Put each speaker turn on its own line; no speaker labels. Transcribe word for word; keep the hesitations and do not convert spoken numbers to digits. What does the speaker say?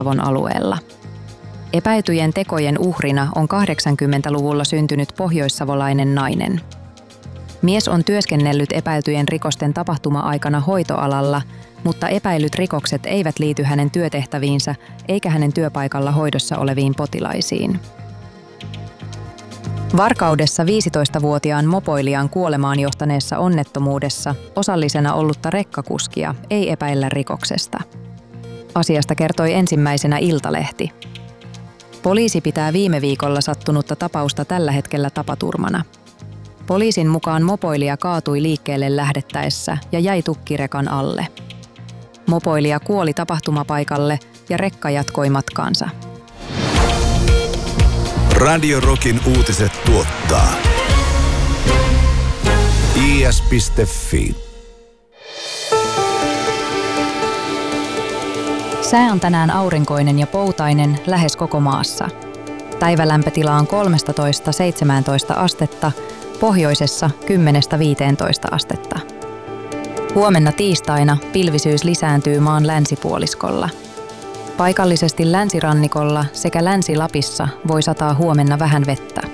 Savon alueella. Epäiltyjen tekojen uhrina on kahdeksankymmentäluvulla syntynyt pohjoissavolainen nainen. Mies on työskennellyt epäiltyjen rikosten tapahtuma-aikana hoitoalalla, mutta epäilyt rikokset eivät liity hänen työtehtäviinsä eikä hänen työpaikalla hoidossa oleviin potilaisiin. Varkaudessa viisitoistavuotiaan mopoilijan kuolemaan johtaneessa onnettomuudessa osallisena ollutta rekkakuskia ei epäillä rikoksesta. Asiasta kertoi ensimmäisenä Iltalehti. Poliisi pitää viime viikolla sattunutta tapausta tällä hetkellä tapaturmana. Poliisin mukaan mopoilija kaatui liikkeelle lähdettäessä ja jäi tukkirekan alle. Mopoilija kuoli tapahtumapaikalle ja rekka jatkoi matkaansa.
Radio Rockin uutiset tuottaa i s piste f i.
Sää on tänään aurinkoinen ja poutainen lähes koko maassa. Päivälämpötila on kolmetoista seitsemäntoista astetta, pohjoisessa kymmenestä viiteentoista astetta. Huomenna tiistaina pilvisyys lisääntyy maan länsipuoliskolla. Paikallisesti länsirannikolla sekä Länsi-Lapissa voi sataa huomenna vähän vettä.